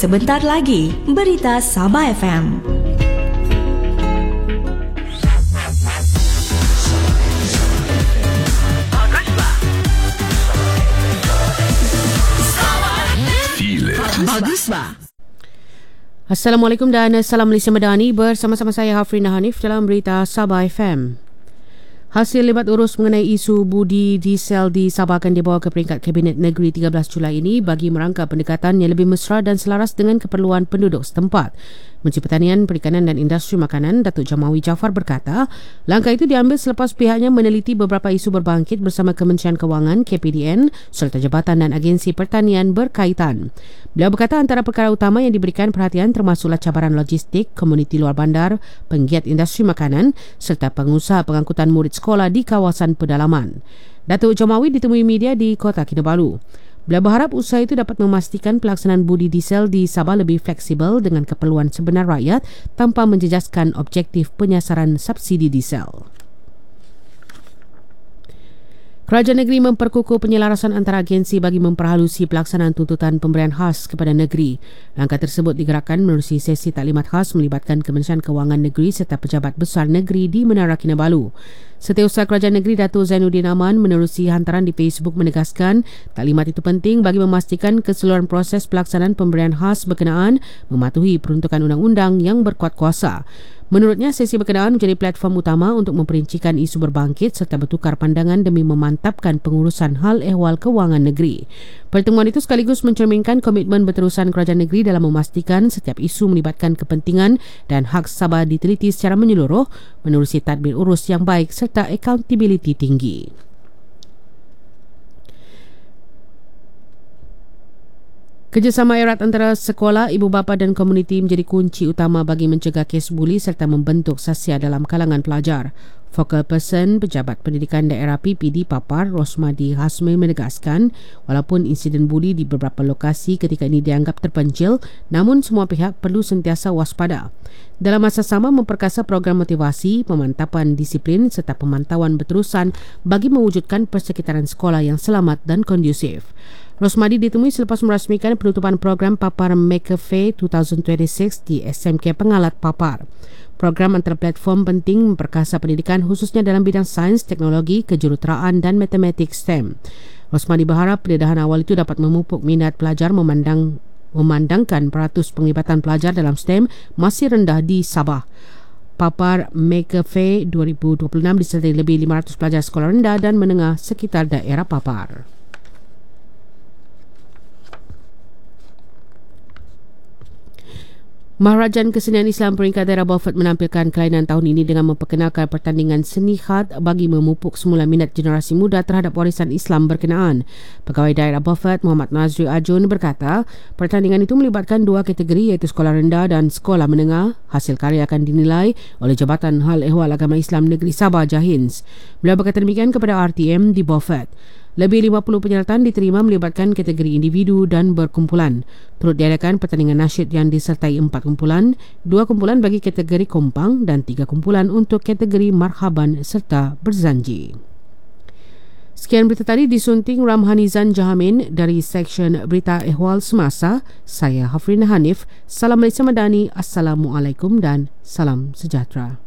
sebentar lagi, Berita Sabah FM. Baguslah. Assalamualaikum dan salam Malaysia Madani. Bersama-sama saya Hafrina Hanif dalam Berita Sabah FM. Hasil libat urus mengenai isu budi diesel di Sabah akan dibawa ke peringkat Kabinet Negeri 13 Julai ini bagi merangka pendekatan yang lebih mesra dan selaras dengan keperluan penduduk setempat. Menteri Pertanian, Perikanan dan Industri Makanan Datuk Jamawi Jaafar berkata, langkah itu diambil selepas pihaknya meneliti beberapa isu berbangkit bersama Kementerian Kewangan, KPDN serta Jabatan dan Agensi Pertanian berkaitan. Beliau berkata antara perkara utama yang diberikan perhatian termasuklah cabaran logistik, komuniti luar bandar, penggiat industri makanan serta pengusaha pengangkutan murid sekolah di kawasan pedalaman. Datuk Jamawi ditemui media di Kota Kinabalu. Beliau berharap usaha itu dapat memastikan pelaksanaan budi diesel di Sabah lebih fleksibel dengan keperluan sebenar rakyat tanpa menjejaskan objektif penyasaran subsidi diesel. Kerajaan negeri memperkukuh penyelarasan antara agensi bagi memperhalusi pelaksanaan tuntutan pemberian khas kepada negeri. Langkah tersebut digerakkan menerusi sesi taklimat khas melibatkan Kementerian Kewangan Negeri serta pejabat besar negeri di Menara Kinabalu. Setiausaha Kerajaan Negeri Datuk Zainuddin Aman menerusi hantaran di Facebook menegaskan taklimat itu penting bagi memastikan keseluruhan proses pelaksanaan pemberian khas berkenaan mematuhi peruntukan undang-undang yang berkuat kuasa. Menurutnya, sesi berkenaan menjadi platform utama untuk memperincikan isu berbangkit serta bertukar pandangan demi memantapkan pengurusan hal ehwal kewangan negeri. Pertemuan itu sekaligus mencerminkan komitmen berterusan kerajaan negeri dalam memastikan setiap isu melibatkan kepentingan dan hak Sabah diteliti secara menyeluruh menerusi tadbir urus yang baik serta accountability tinggi. Kerjasama erat antara sekolah, ibu bapa dan komuniti menjadi kunci utama bagi mencegah kes buli serta membentuk sasia dalam kalangan pelajar. Focal Person Pejabat Pendidikan Daerah PPD Papar, Rosmadi Hasmi menegaskan, walaupun insiden buli di beberapa lokasi ketika ini dianggap terpencil, namun semua pihak perlu sentiasa waspada. Dalam masa sama memperkasa program motivasi, pemantapan disiplin serta pemantauan berterusan bagi mewujudkan persekitaran sekolah yang selamat dan kondusif. Rosmadi ditemui selepas merasmikan penutupan program Papar Maker Fair 2026 di SMK Pengalat Papar. Program antara platform penting memperkasa pendidikan khususnya dalam bidang sains, teknologi, kejuruteraan dan matematik STEM. Rosmadi berharap pendedahan awal itu dapat memupuk minat pelajar memandangkan peratus penglibatan pelajar dalam STEM masih rendah di Sabah. Papar Maker Fair 2026 disertai lebih 500 pelajar sekolah rendah dan menengah sekitar daerah Papar. Maharajan Kesenian Islam Peringkat Daerah Beaufort menampilkan kelainan tahun ini dengan memperkenalkan pertandingan seni khat bagi memupuk semula minat generasi muda terhadap warisan Islam berkenaan. Pegawai Daerah Beaufort Muhammad Nazri Ajun berkata, pertandingan itu melibatkan dua kategori iaitu sekolah rendah dan sekolah menengah. Hasil karya akan dinilai oleh Jabatan Hal Ehwal Agama Islam Negeri Sabah Jahins. Beliau berkata demikian kepada RTM di Beaufort. Lebih 50 penyertaan diterima melibatkan kategori individu dan berkumpulan. Turut diadakan pertandingan nasyid yang disertai 4 kumpulan, 2 kumpulan bagi kategori kompang dan 3 kumpulan untuk kategori marhaban serta berzanji. Sekian berita tadi disunting Ramhanizan Jahamin dari Seksyen Berita Ehwal Semasa. Saya Hafrina Hanif. Salam Malaysia Madani. Assalamualaikum dan salam sejahtera.